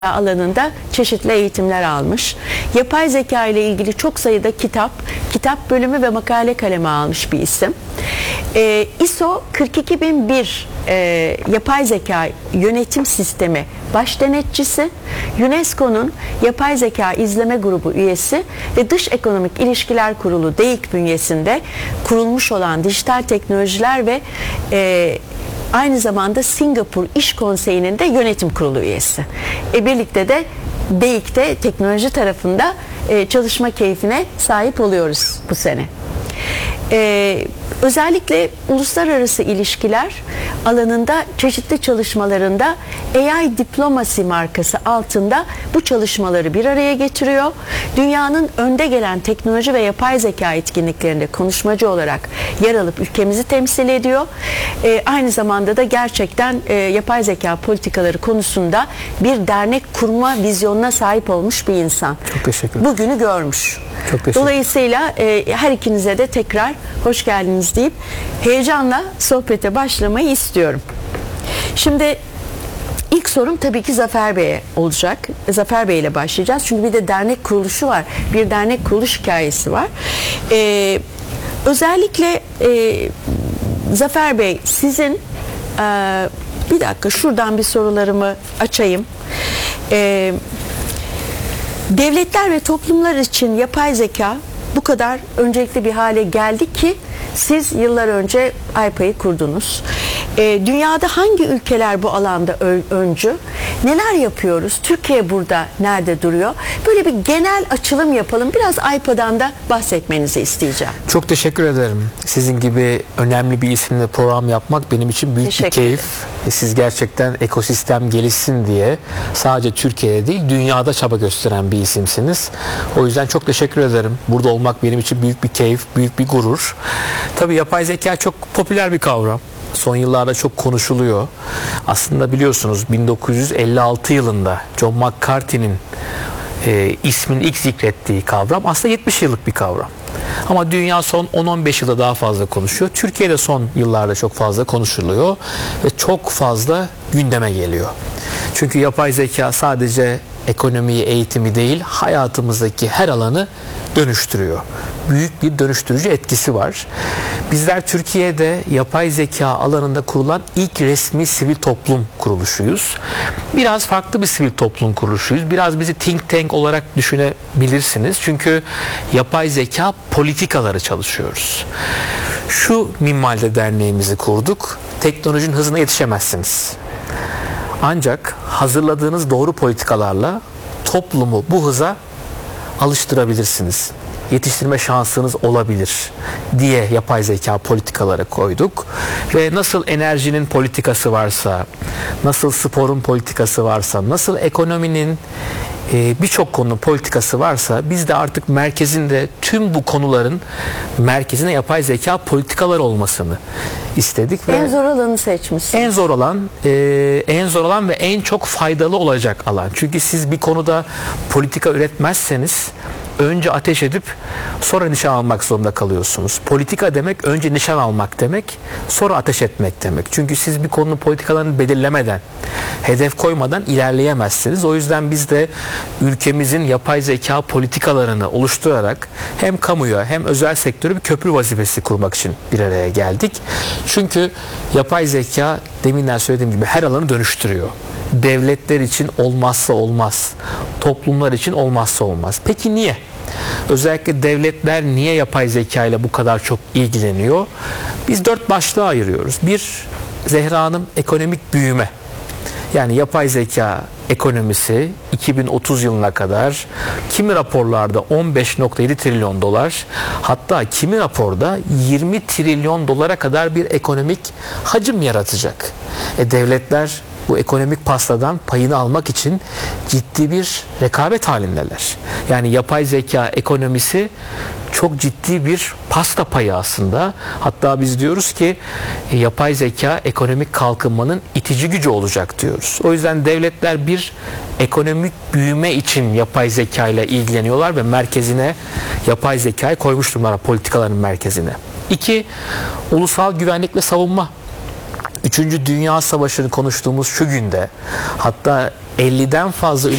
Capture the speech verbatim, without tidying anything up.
alanında çeşitli eğitimler almış. Yapay zeka ile ilgili çok sayıda kitap, kitap bölümü ve makale kalemi almış bir isim. Ee, I S O kırk iki bin bir e, yapay zeka yönetim sistemi baş denetçisi, UNESCO'nun yapay zeka izleme grubu üyesi ve Dış Ekonomik İlişkiler Kurulu D E İK bünyesinde kurulmuş olan dijital teknolojiler ve e, aynı zamanda Singapur İş Konseyi'nin de yönetim kurulu üyesi. E, birlikte de D E İK'te teknoloji tarafında e, çalışma keyfine sahip oluyoruz bu sene. E, özellikle uluslararası ilişkiler alanında çeşitli çalışmalarında A I Diplomacy markası altında bu çalışmaları bir araya getiriyor. Dünyanın önde gelen teknoloji ve yapay zeka etkinliklerinde konuşmacı olarak yer alıp ülkemizi temsil ediyor. E, aynı zamanda da gerçekten e, yapay zeka politikaları konusunda bir dernek kurma vizyonuna sahip olmuş bir insan. Çok teşekkür ederim. Bugünü görmüş. Çok teşekkür. Dolayısıyla e, her ikinize de tekrar hoş geldiniz deyip heyecanla sohbete başlamayı istiyorum. Şimdi ilk sorum tabii ki Zafer Bey'e olacak. Zafer Bey ile başlayacağız. Çünkü bir de dernek kuruluşu var. Bir dernek kuruluş hikayesi var. Ee, özellikle e, Zafer Bey sizin e, bir dakika şuradan bir sorularımı açayım. Ee, devletler ve toplumlar için yapay zeka bu kadar öncelikli bir hale geldi ki siz yıllar önce AYPA'yı kurdunuz. E, dünyada hangi ülkeler bu alanda öncü? Neler yapıyoruz? Türkiye burada nerede duruyor? Böyle bir genel açılım yapalım. Biraz AYPA'dan da bahsetmenizi isteyeceğim. Çok teşekkür ederim. Sizin gibi önemli bir isimle program yapmak benim için büyük teşekkür bir keyif. Siz gerçekten ekosistem gelişsin diye sadece Türkiye'de değil dünyada çaba gösteren bir isimsiniz. O yüzden çok teşekkür ederim. Burada olmak benim için büyük bir keyif, büyük bir gurur. Tabii yapay zeka çok popüler bir kavram. Son yıllarda çok konuşuluyor. Aslında biliyorsunuz bin dokuz yüz elli altı yılında John McCarthy'nin e, ismini ilk zikrettiği kavram aslında yetmiş yıllık bir kavram. Ama dünya son on on beş yılda daha fazla konuşuyor. Türkiye'de son yıllarda çok fazla konuşuluyor ve çok fazla gündeme geliyor. Çünkü yapay zeka sadece ekonomiyi, eğitimi değil, hayatımızdaki her alanı dönüştürüyor. Büyük bir dönüştürücü etkisi var. Bizler Türkiye'de yapay zeka alanında kurulan ilk resmi sivil toplum kuruluşuyuz. Biraz farklı bir sivil toplum kuruluşuyuz. Biraz bizi think tank olarak düşünebilirsiniz. Çünkü yapay zeka politikaları çalışıyoruz. Şu minvalde derneğimizi kurduk. Teknolojinin hızına yetişemezsiniz. Ancak hazırladığınız doğru politikalarla toplumu bu hıza alıştırabilirsiniz. Yetiştirme şansınız olabilir diye yapay zeka politikaları koyduk. Ve nasıl enerjinin politikası varsa, nasıl sporun politikası varsa, nasıl ekonominin e, birçok konunun politikası varsa biz de artık merkezinde tüm bu konuların merkezine yapay zeka politikaları olmasını istedik. Ve en zor alanı seçmişsiniz. En zor olan, e, en zor olan ve en çok faydalı olacak alan. Çünkü siz bir konuda politika üretmezseniz önce ateş edip sonra nişan almak zorunda kalıyorsunuz. Politika demek önce nişan almak demek, sonra ateş etmek demek. Çünkü siz bir konunun politikalarını belirlemeden, hedef koymadan ilerleyemezsiniz. O yüzden biz de ülkemizin yapay zeka politikalarını oluşturarak hem kamuya hem özel sektöre bir köprü vazifesi kurmak için bir araya geldik. Çünkü yapay zeka deminden söylediğim gibi her alanı dönüştürüyor. Devletler için olmazsa olmaz. Toplumlar için olmazsa olmaz. Peki niye? Özellikle devletler niye yapay zeka ile bu kadar çok ilgileniyor? Biz dört başlığa ayırıyoruz. Bir, Zehra Hanım, ekonomik büyüme. Yani yapay zeka ekonomisi iki bin otuz yılına kadar kimi raporlarda on beş nokta yedi trilyon dolar, hatta kimi raporda yirmi trilyon dolara kadar bir ekonomik hacim yaratacak. E devletler bu ekonomik pastadan payını almak için ciddi bir rekabet halindeler. Yani yapay zeka ekonomisi çok ciddi bir pasta payı aslında. Hatta biz diyoruz ki e, yapay zeka ekonomik kalkınmanın itici gücü olacak diyoruz. O yüzden devletler bir ekonomik büyüme için yapay zeka ile ilgileniyorlar ve merkezine yapay zekayı koymuş durumlar, politikaların merkezine. İki, ulusal güvenlik ve savunma. Üçüncü Dünya Savaşı'nı konuştuğumuz şu günde, hatta elliden fazla